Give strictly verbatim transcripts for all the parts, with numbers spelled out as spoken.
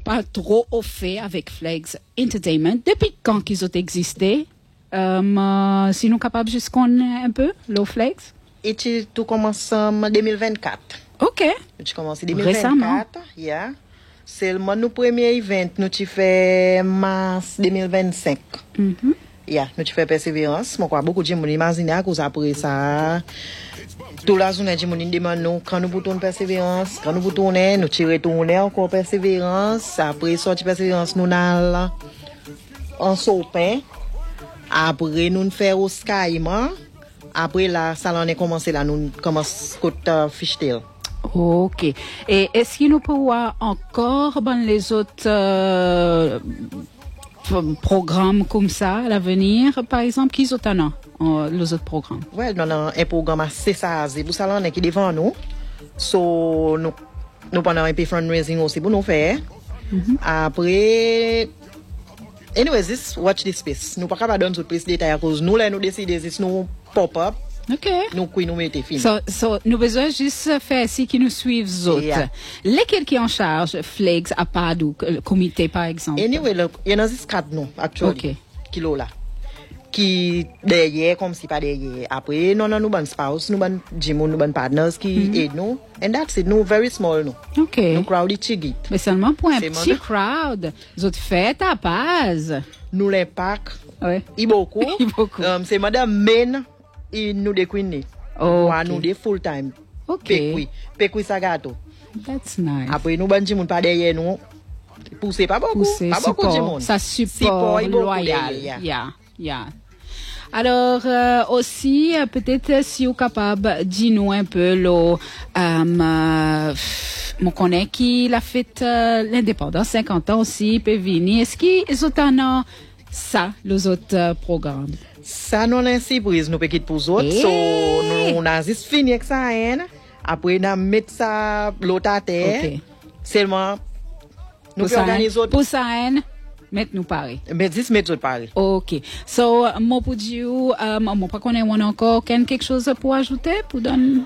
pas trop au fait avec Flex Entertainment. Depuis quand qu'ils ont existé? Euh, si nous capables juste connaître un peu, le Flex? Et tu, tout commence en deux mille vingt-quatre. Ok. Tu commences en deux mille vingt-quatre. Récemment. Yeah. Seulement, nos premiers events, nous tu fait mars deux mille vingt-cinq. Mm-hmm. Yeah, nous tu fait persévérance. Moi, quoi, beaucoup de gens m'imaginer à cause après ça. Tout la journée, je me demande nous, quand nous boutons persévérance, quand nous boutons, nous tu retourner encore persévérance. Après, sortir persévérance, nous n'allons en sopin. Après, nous faire au skyman. Après, là, ça l'en est commencé, là, nous commençons à ficheter. Ok. Et est-ce qu'il nous peut voir encore ben, les autres euh, programmes comme ça à l'avenir, par exemple, qui sont en euh, les autres programmes? Oui, nous avons un programme assez ça, c'est pour ça l'on est qui devant nous. So, nous, nous pendant un peu fundraising aussi pour nous faire. Mm-hmm. Après, anyway, this watch this space. Nous pas capable donner d'autres plus détails à cause nous là nous décider si nous pop up. Ok. Nous qui nous mettons fini. So, so, nous besoin juste faire si qui nous suivent autres. Yeah. Lesquels qui en charge Flex à part du comité par exemple. Anyway, il y en a six quatre nous actuellement. Ok. Kilo là. Qui derrière comme si pas derrière. Après non non nous ban spouse, nous ban Jimon, nous ban partners qui mm-hmm. aident nous. And that's it. Nous very small nous. Ok. Nous crowd chigit. Mais seulement pour un petit de... crowd. Vous autres faites à paz. Nous l'impact. Ouais. Il beaucoup. Il beaucoup. Um, c'est madame Men. Et nous des queens. Oh. Okay. Nous des full time. Ok. Pekui. Pekui sagato. That's nice. Après nous ban Jimon pas derrière nous. Pousser pas beaucoup. Pousser, pas support, beaucoup Jimon. Ça support, support loyal. Yeah. Yeah. Yeah. Alors euh, aussi euh, peut-être si vous êtes capable dis nous un peu le euh, euh, mon connaît qui l'a fait euh, l'indépendance cinquante ans aussi peut venir est-ce qu'ils ont ça les autres euh, programmes ça non est surprise nous peut quitter pour autres hey. So nous on a juste fini avec ça hein? Après on mettre ça l'autre à terre okay. Seulement nous pouvons organiser autres pour ça hein? Mettez nous pareil. Mais dix mètres pareil. Ok. So, moi pour dire, euh, moi pas connaître encore quelque chose pour ajouter pour donner.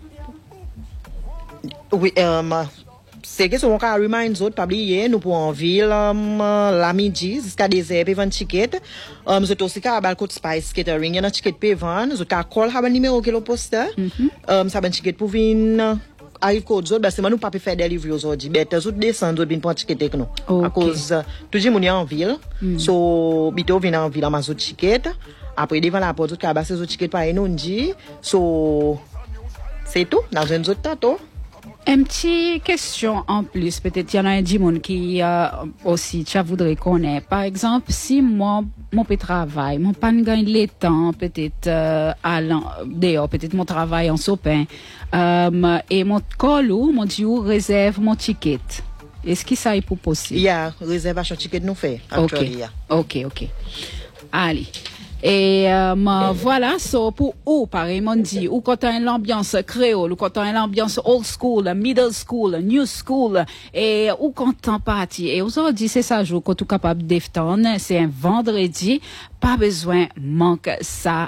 Oui, euh, c'est que on va remind autres pas oublier nous pour en ville um, la midi jusqu'à des heures pour vendre ticket. Um, c'est aussi qu'à Balcott Spice Catering, il y a un ticket pour vendre, c'est qu'à call have un numéro que le poste. Um, ça un ticket pour venir arrive code autres parce que nous pas peut faire delivery aujourd'hui mais les autres descendent d'autres pour ticket avec nous à cause tout le monde est en ville mm. So bito vient en ville amazo ticket après devant la porte tout cabasser autres ticket par nous dit so c'est tout dans une autre tantôt. Une petite question en plus, peut-être il y en a un dimon qui euh, aussi tu voudrais connaître. Par exemple, si moi mon petit travail, mon pas gagne le temps, peut-être euh, allant dehors, peut-être mon travail en sopin, euh, et mon colou, mon dieu réserve mon ticket. Est-ce que ça est pour possible? Il y a réservation ticket nous fait. Ok, ok, ok. Allez. Et euh, voilà, so pour ou pareillement dit, ou quand on a l'ambiance créole, ou quand on a l'ambiance old school, middle school, new school, et ou quand on parti. Et aujourd'hui, c'est ça jour quand tu es capable d'efton, c'est un vendredi, pas besoin, manque ça,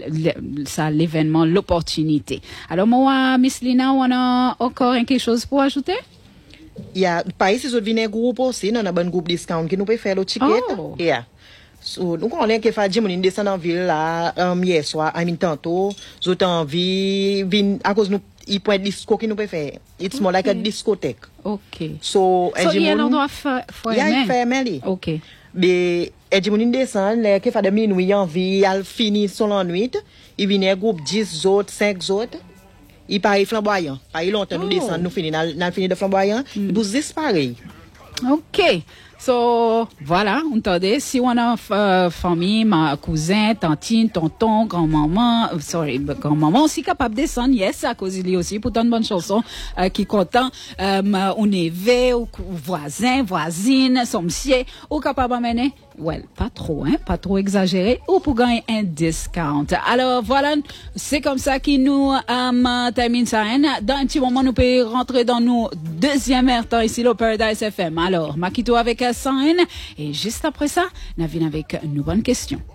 ça l'événement, l'opportunité. Alors moi, Miss Lina, on a encore quelque chose pour ajouter? Il y a, pas ici, si vous un groupe aussi, on a un groupe discount qui nous peut faire le ticket. Oh. Yeah. So, nous connaissons que fait Jimon descend en ville là um, hier soir I mean tantôt j'ai envie vin à cause nous il point disco qui nous peut faire it's more like a discothèque. OK. So so il y a un endroit fermé. Il y a une fermé. OK. Mais Jimon descend là que fait de minuit en vie il finit son la nuit il vient un groupe dix autres cinq autres il pareil flamboyant pas longtemps nous descend nous finit n'a fini de flamboyant il vous disparaît. OK. So, voilà, on entendait, si on a euh, famille, ma cousin, tantine, tonton, grand-maman, euh, sorry, grand-maman aussi capable de descendre, yes, à cause il y a aussi pourtant une bonne chanson euh, qui est content, euh, on estvé, ou voisin, voisine, son monsieur, ou capable d'amener, well, pas trop, hein, pas trop exagéré, ou pour gagner un discount. Alors, voilà, c'est comme ça qu'il nous euh, termine ça, hein. Dans un petit moment, nous pouvons rentrer dans nos deuxième heure temps ici, le Paradise F M. Alors, Makito avec Sain, et juste après ça, nous venons avec une bonne question.